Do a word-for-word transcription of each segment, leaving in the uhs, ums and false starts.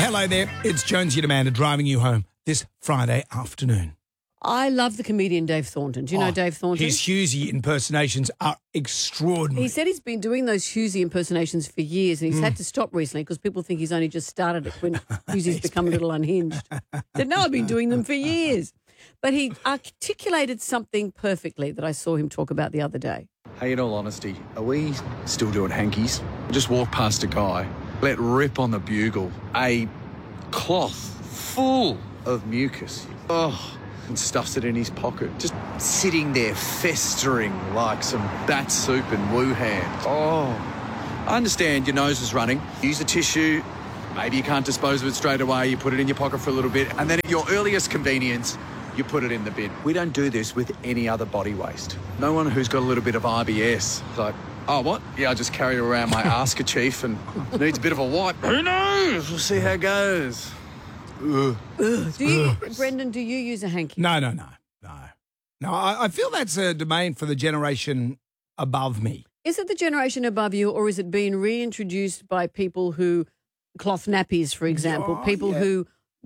Hello there, it's Jonesy and Amanda driving you home this Friday afternoon. I love the comedian Dave Thornton. Do you know Oh, Dave Thornton? His Hughesy impersonations are extraordinary. He said he's been doing those Hughesy impersonations for years, and he's Mm. had to stop recently because people think he's only just started it when Hughesy's become a little unhinged. Said, no, I've been doing them for years. But he articulated something perfectly that I saw him talk about the other day. Hey, in all honesty, are we still doing hankies? I just walked past a guy, let rip on the bugle, a cloth full of mucus. Oh, and stuffs it in his pocket. Just sitting there festering like some bat soup in Wuhan. Oh, I understand your nose is running. Use a tissue. Maybe you can't dispose of it straight away. You put it in your pocket for a little bit. And then at your earliest convenience, you put it in the bin. We don't do this with any other body waste. No one who's got a little bit of I B S is like, oh, what? Yeah, I just carry around my ask-a-chief and needs a bit of a wipe. Who knows? We'll see how it goes. Ugh. Do you, Brendan, do you use a hanky? No, no, no, no. No, I, I feel that's a domain for the generation above me. Is it the generation above you, or is it being reintroduced by people who, cloth nappies, for example, Oh, people yeah. who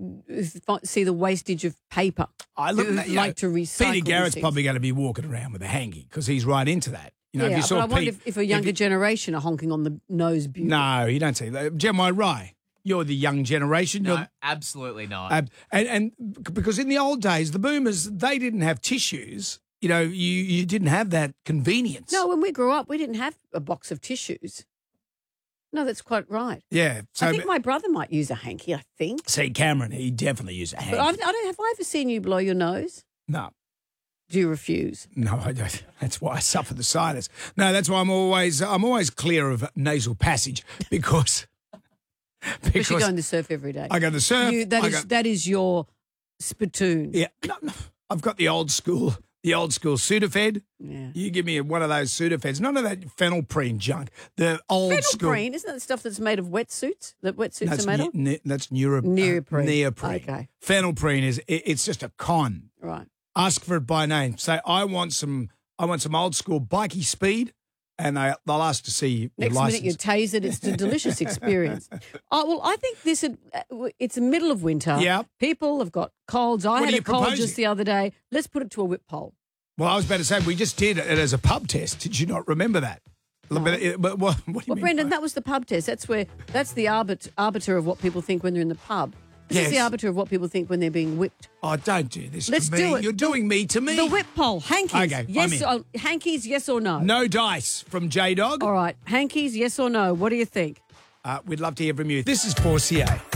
see the wastage of paper, I look who at that, you like know, to recycle Peter Garrett's these things? probably going to be walking around with a hanky because he's right into that. You know, yeah, if you saw but I wonder Pete, if, if a younger you- generation are honking on the nose bugle. No, you don't see that. Gemma Rye, you're the young generation. No, You're- absolutely not. Uh, and, and because in the old days, the boomers, they didn't have tissues. You know, you, you didn't have that convenience. No, when we grew up, we didn't have a box of tissues. No, that's quite right. Yeah. So, I think my brother might use a hanky, I think. see, Cameron, he definitely used a hanky. But I've, I don't, have I ever seen you blow your nose? no. Do you refuse? No, I don't. That's why I suffer the sinus. No, that's why I'm always I'm always clear of nasal passage because Because you because go in the surf every day. I go to the surf. You, that I is go- that is your spittoon. yeah. No, no, I've got the old school, the old school Sudafed. Yeah. You give me one of those Sudafeds, none of that phenylprene junk. The old school. Phenylprene, isn't that the stuff that's made of wetsuits? That wetsuits That's are made ne- of? ne- that's neuro- Neoprene. Uh, neoprene. Okay. Phenylprene is it, it's just a con. Right. Ask for it by name. Say I want some. I want some old school bikey speed, and they they'll ask to see your Next license. minute you tase it. It's a delicious experience. Oh, well, I think this is, uh, it's the middle of winter. Yeah. People have got colds. I What are had you a cold proposing? just the other day. Let's put it to a whip poll. Well, I was about to say we just did it as a pub test. Did you not remember that? But, but, but what, what do you Well, mean Brendan, by- that was the pub test. That's where that's the arbit, arbiter of what people think when they're in the pub. This is the Yes. arbiter of what people think when they're being whipped. Oh, don't do this Let's to me. do it. You're doing me to me. The whip poll. Hankies. Okay, I'm yes. in. Or, hankies. Yes or no? No dice from J Dog. All right. Hankies. Yes or no? What do you think? Uh, we'd love to hear from you. This is four C A.